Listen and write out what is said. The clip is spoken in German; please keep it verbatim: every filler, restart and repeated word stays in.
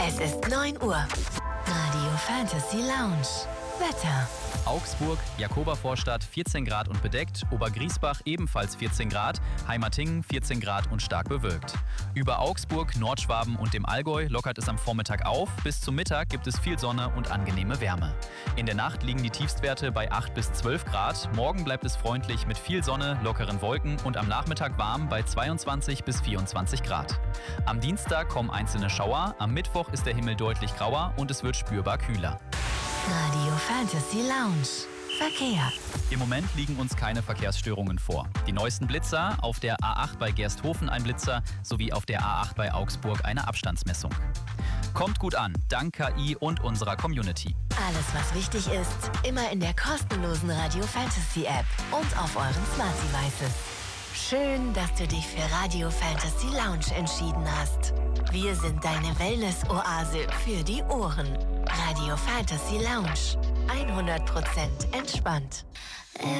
Es ist neun Uhr. Radio Fantasy Lounge. Wetter. Augsburg, Jakobervorstadt vierzehn Grad und bedeckt, Obergriesbach ebenfalls vierzehn Grad, Heimatingen vierzehn Grad und stark bewölkt. Über Augsburg, Nordschwaben und dem Allgäu lockert es am Vormittag auf, bis zum Mittag gibt es viel Sonne und angenehme Wärme. In der Nacht liegen die Tiefstwerte bei acht bis zwölf Grad, morgen bleibt es freundlich mit viel Sonne, lockeren Wolken und am Nachmittag warm bei zweiundzwanzig bis vierundzwanzig Grad. Am Dienstag kommen einzelne Schauer, am Mittwoch ist der Himmel deutlich grauer und es wird spürbar kühler. Radio Fantasy Lounge. Verkehr. Im Moment liegen uns keine Verkehrsstörungen vor. Die neuesten Blitzer, auf der A acht bei Gersthofen ein Blitzer sowie auf der A acht bei Augsburg eine Abstandsmessung. Kommt gut an, dank K I und unserer Community. Alles, was wichtig ist, immer in der kostenlosen Radio Fantasy App und auf euren Smart Devices. Schön, dass du dich für Radio Fantasy Lounge entschieden hast. Wir sind deine Wellness-Oase für die Ohren. Radio Fantasy Lounge. hundert Prozent entspannt.